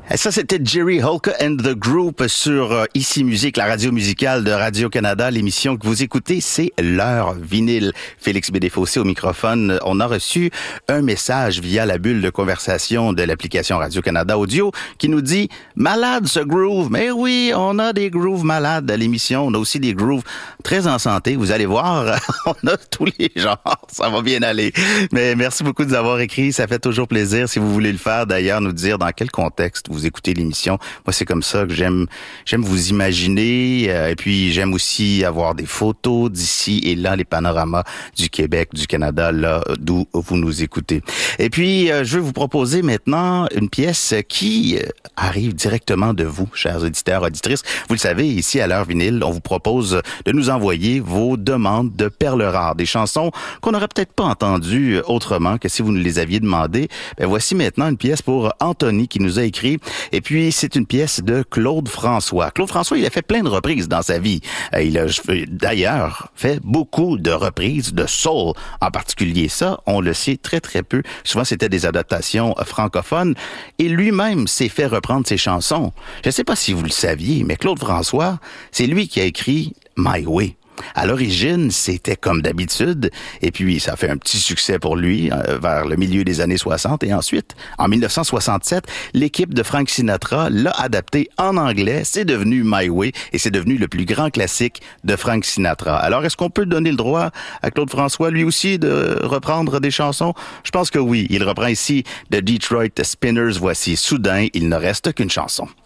Et ça, c'était Jerry Holka and the Group sur Ici Musique, la radio musicale de Radio-Canada. L'émission que vous écoutez, c'est l'heure vinyle. Félix Bédéfossé au microphone. On a reçu un message via la bulle de conversation de l'application Radio-Canada Audio qui nous dit « Malade ce groove ». Mais oui, on a des grooves malades à l'émission. On a aussi des grooves très en santé. Vous allez voir, on a tous les genres. Ça va bien aller. Mais merci beaucoup de nous avoir écrit. Ça fait toujours plaisir. Si vous voulez le faire, d'ailleurs, nous dire dans quel contexte vous écoutez l'émission. Moi, c'est comme ça que j'aime vous imaginer. Et puis, j'aime aussi avoir des photos d'ici et là, les panoramas du Québec, du Canada, là d'où vous nous écoutez. Et puis, je vais vous proposer maintenant une pièce qui arrive directement de vous, chers auditeurs, auditrices. Vous le savez, ici, à l'heure vinyle, on vous propose de nous envoyer vos demandes de perles rares, des chansons qu'on n'aurait peut-être pas entendues autrement que si vous nous les aviez demandées. Ben, voici maintenant une pièce pour Anthony qui nous a écrit. Et puis, c'est une pièce de Claude François. Claude François, il a fait plein de reprises dans sa vie. Il a d'ailleurs fait beaucoup de reprises de soul en particulier. Ça, on le sait très, très peu. Souvent, c'était des adaptations francophones. Et lui-même s'est fait reprendre ses chansons. Je ne sais pas si vous le saviez, mais Claude François, c'est lui qui a écrit My Way. À l'origine, c'était comme d'habitude, et puis ça a fait un petit succès pour lui vers le milieu des années 60, et ensuite, en 1967, l'équipe de Frank Sinatra l'a adapté en anglais, c'est devenu My Way, et c'est devenu le plus grand classique de Frank Sinatra. Alors, est-ce qu'on peut donner le droit à Claude François, lui aussi, de reprendre des chansons? Je pense que oui. Il reprend ici de Detroit Spinners, voici Soudain, il ne reste qu'une chanson.